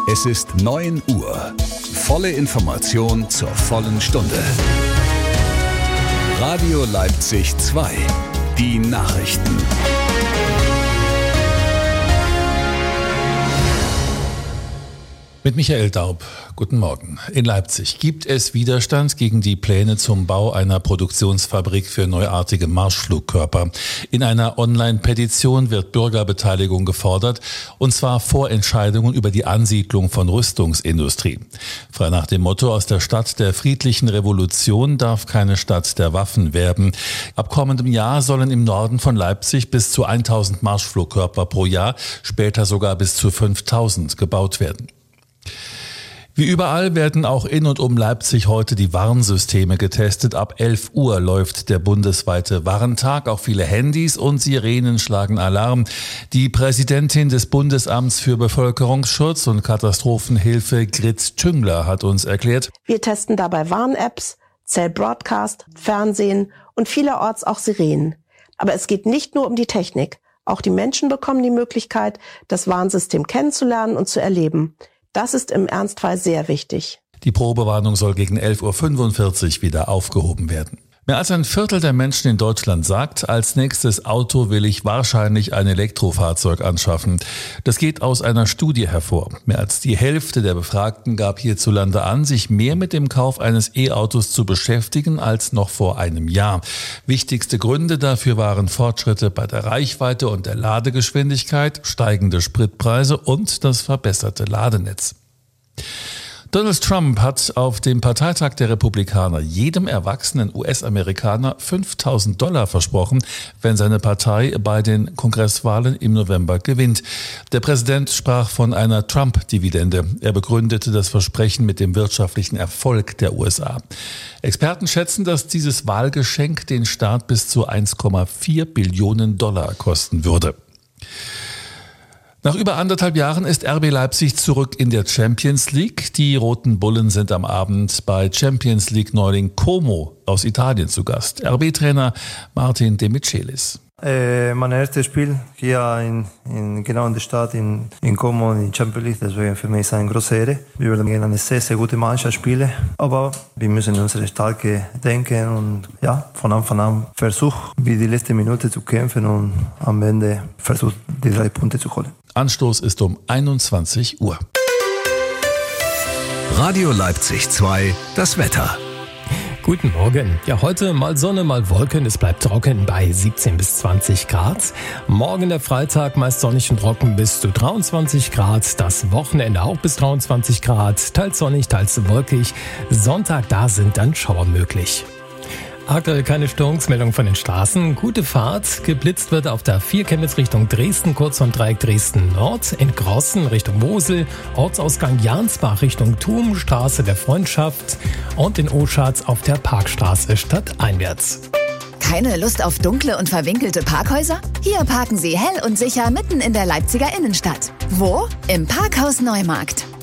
Es ist 9 Uhr. Volle Information zur vollen Stunde. Radio Leipzig 2. Die Nachrichten. Mit Michael Daub. Guten Morgen. In Leipzig gibt es Widerstand gegen die Pläne zum Bau einer Produktionsfabrik für neuartige Marschflugkörper. In einer Online-Petition wird Bürgerbeteiligung gefordert, und zwar vor Entscheidungen über die Ansiedlung von Rüstungsindustrie. Frei nach dem Motto: aus der Stadt der friedlichen Revolution darf keine Stadt der Waffen werden. Ab kommendem Jahr sollen im Norden von Leipzig bis zu 1000 Marschflugkörper pro Jahr, später sogar bis zu 5000 gebaut werden. Wie überall werden auch in und um Leipzig heute die Warnsysteme getestet. Ab 11 Uhr läuft der bundesweite Warntag. Auch viele Handys und Sirenen schlagen Alarm. Die Präsidentin des Bundesamts für Bevölkerungsschutz und Katastrophenhilfe, Grit Tüngler, hat uns erklärt: Wir testen dabei Warn-Apps, Cell Broadcast, Fernsehen und vielerorts auch Sirenen. Aber es geht nicht nur um die Technik. Auch die Menschen bekommen die Möglichkeit, das Warnsystem kennenzulernen und zu erleben. Das ist im Ernstfall sehr wichtig. Die Probewarnung soll gegen 11.45 Uhr wieder aufgehoben werden. Mehr als ein Viertel der Menschen in Deutschland sagt, als nächstes Auto will ich wahrscheinlich ein Elektrofahrzeug anschaffen. Das geht aus einer Studie hervor. Mehr als die Hälfte der Befragten gab hierzulande an, sich mehr mit dem Kauf eines E-Autos zu beschäftigen als noch vor einem Jahr. Wichtigste Gründe dafür waren Fortschritte bei der Reichweite und der Ladegeschwindigkeit, steigende Spritpreise und das verbesserte Ladenetz. Donald Trump hat auf dem Parteitag der Republikaner jedem erwachsenen US-Amerikaner $5.000 versprochen, wenn seine Partei bei den Kongresswahlen im November gewinnt. Der Präsident sprach von einer Trump-Dividende. Er begründete das Versprechen mit dem wirtschaftlichen Erfolg der USA. Experten schätzen, dass dieses Wahlgeschenk den Staat bis zu $1,4 Billionen kosten würde. Nach über 1,5 Jahren ist RB Leipzig zurück in der Champions League. Die Roten Bullen sind am Abend bei Champions League-Neuling Como aus Italien zu Gast. RB-Trainer Martin De Michelis. Mein erstes Spiel hier genau in der Stadt in Como in Champions League, deswegen für mich ist es eine große Ehre. Wir werden gegen eine sehr, sehr gute Mannschaft spielen, aber wir müssen unsere Stärke denken und von Anfang an versuchen, wie die letzte Minute zu kämpfen und am Ende versuchen, die 3 Punkte zu holen. Anstoß ist um 21 Uhr. Radio Leipzig 2, das Wetter. Guten Morgen. Ja, heute mal Sonne, mal Wolken. Es bleibt trocken bei 17 bis 20 Grad. Morgen der Freitag meist sonnig und trocken bis zu 23 Grad. Das Wochenende auch bis 23 Grad. Teils sonnig, teils wolkig. Sonntag, da sind dann Schauer möglich. Aktuell keine Störungsmeldung von den Straßen. Gute Fahrt. Geblitzt wird auf der 4 Chemnitz Richtung Dresden, kurz vom Dreieck Dresden Nord. In Grossen Richtung Mosel. Ortsausgang Jansbach Richtung Thum, Straße der Freundschaft. Und in Oschatz auf der Parkstraße stadteinwärts. Keine Lust auf dunkle und verwinkelte Parkhäuser? Hier parken Sie hell und sicher mitten in der Leipziger Innenstadt. Wo? Im Parkhaus Neumarkt.